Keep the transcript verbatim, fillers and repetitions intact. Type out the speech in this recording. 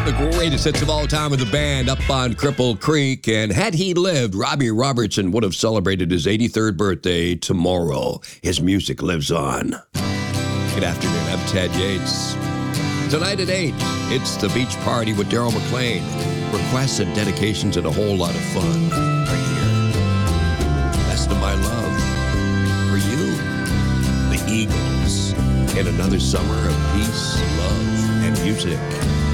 The greatest hits of all time with the band up on Cripple Creek. And had he lived, Robbie Robertson would have celebrated his eighty-third birthday tomorrow. His music lives on. Good afternoon. I'm Ted Yates. Tonight at eight, it's the beach party with Daryl McLean. Requests and dedications and a whole lot of fun right here. Best of my love for you, the Eagles, and another summer of peace, love, and music.